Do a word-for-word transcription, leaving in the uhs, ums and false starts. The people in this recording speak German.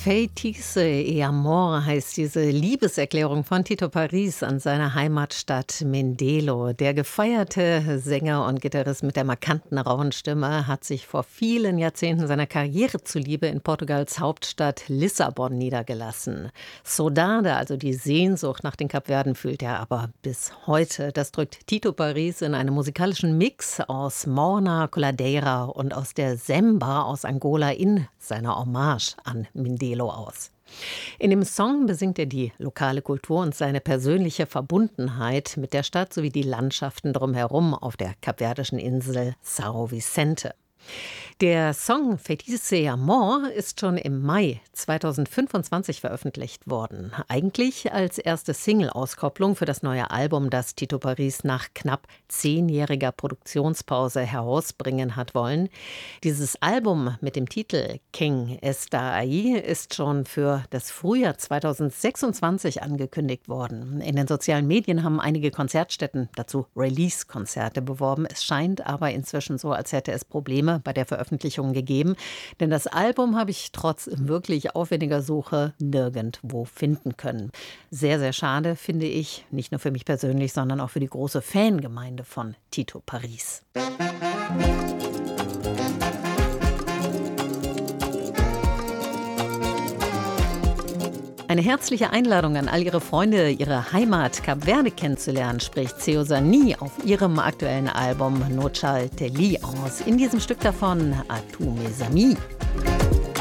Feitiço e Amor heißt diese Liebeserklärung von Tito Paris an seine Heimatstadt Mindelo. Der gefeierte Sänger und Gitarrist mit der markanten rauen Stimme hat sich vor vielen Jahrzehnten seiner Karriere zuliebe in Portugals Hauptstadt Lissabon niedergelassen. Saudade, also die Sehnsucht nach den Kapverden, fühlt er aber bis heute. Das drückt Tito Paris in einem musikalischen Mix aus Morna, Coladeira und aus der Semba aus Angola in seiner Hommage an Mindelo aus. In dem Song besingt er die lokale Kultur und seine persönliche Verbundenheit mit der Stadt sowie die Landschaften drumherum auf der kapverdischen Insel São Vicente. Der Song Feitiço e Amor ist schon im Mai zweitausendfünfundzwanzig veröffentlicht worden. Eigentlich als erste Single-Auskopplung für das neue Album, das Tito Paris nach knapp zehnjähriger Produktionspause herausbringen hat wollen. Dieses Album mit dem Titel Quem está aí ist schon für das Frühjahr zweitausendsechsundzwanzig angekündigt worden. In den sozialen Medien haben einige Konzertstätten dazu Release-Konzerte beworben. Es scheint aber inzwischen so, als hätte es Probleme bei der Veröffentlichung gegeben, denn das Album habe ich trotz wirklich aufwendiger Suche nirgendwo finden können. Sehr, sehr schade, finde ich, nicht nur für mich persönlich, sondern auch für die große Fangemeinde von Tito Paris. Eine herzliche Einladung an all ihre Freunde, ihre Heimat Kap Verde kennenzulernen, spricht Céu Zani auf ihrem aktuellen Album Nochal Teli aus. In diesem Stück davon A tu mes amis.